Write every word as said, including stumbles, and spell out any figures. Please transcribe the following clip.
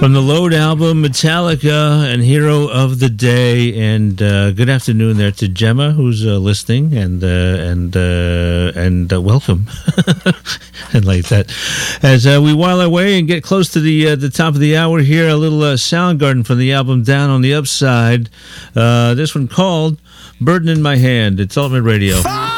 From the Load album, Metallica and Hero of the Day. And uh, good afternoon there to Gemma, who's uh, listening, and uh, and uh, and uh, welcome. And like that, as uh, we while away and get close to the uh, the top of the hour here, a little uh, Soundgarden from the album Down on the Upside. Uh, this one called "Burden in My Hand." It's Ultimate Radio.